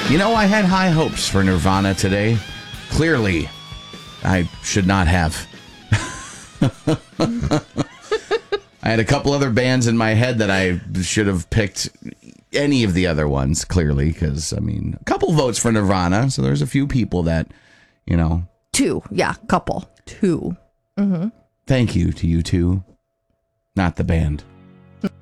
You know, I had high hopes for Nirvana today. Clearly, I should not have. I had a couple other bands in my head that I should have picked any of the other ones, clearly, because, I mean, a couple votes for Nirvana, so there's a few people that, you know. 2, yeah, couple. 2. Thank you to you two, not the band.